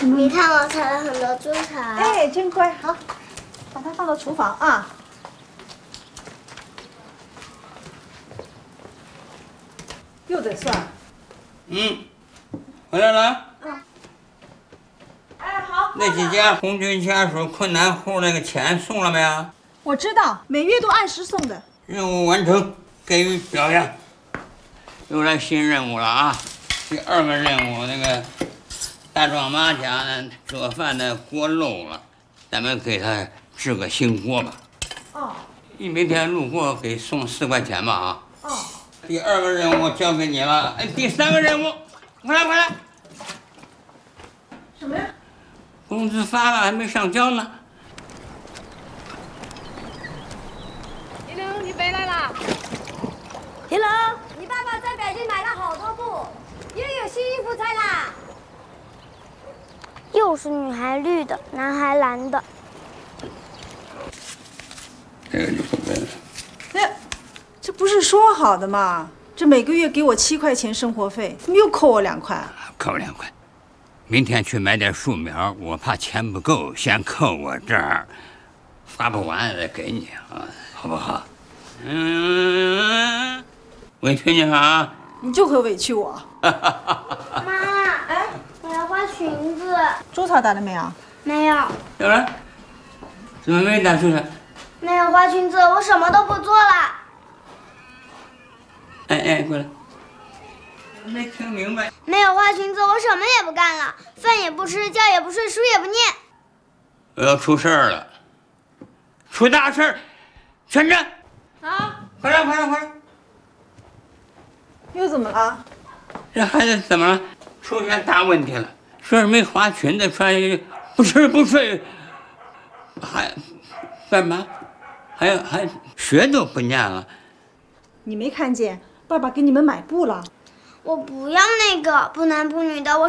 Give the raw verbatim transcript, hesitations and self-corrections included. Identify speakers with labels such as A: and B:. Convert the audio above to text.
A: 你看我采了很多猪草。
B: 哎，真乖，好，把它放到厨房啊。又得算。
C: 嗯，回来了。
B: 嗯。哎，好。
C: 那几家红军家属困难户那个钱送了没有？
B: 我知道，每月都按时送的。
C: 任务完成，给予表扬。又来新任务了啊！第二个任务，那个大壮妈家做饭的锅漏了，咱们给她制个新锅吧。
B: 哦。
C: 你每天路过给送四块钱吧啊。
B: 哦。
C: 第二个任务交给你了，哎，第三个任务，快来快来！
B: 什么呀？
C: 工资发了还没上交呢。
D: 一玲，你回来啦！
E: 一龙，你爸爸在北京买了好多布，也有新衣服穿啦。
A: 又是女孩绿的，男孩蓝的。
C: 这个就不对了。
B: 那，这不是说好的吗？这每个月给我七块钱生活费，怎么又扣我两块？
C: 扣两块。明天去买点树苗，我怕钱不够，先扣我这儿，发不完再给你啊，好不好？嗯，委屈你了啊！
B: 你就会委屈我。
A: 妈，哎，我要画裙子。
B: 猪草打了没有？
A: 没有。
C: 有人？怎么没打出来？
A: 没有画裙子，我什么都不做了。
C: 哎哎，过来。没听明白。
A: 没有画裙子，我什么也不干了，饭也不吃，觉也不睡，书也不念。
C: 我要出事儿了，出大事儿！全站！
D: 啊！
C: 快来快来快来！
B: 又怎么了？
C: 这孩子怎么了？出现大问题了，说是没花裙子穿，不吃不睡，还干嘛？还有还学都不念了。
B: 你没看见爸爸给你们买布了？
A: 我不要那个不男不女的，我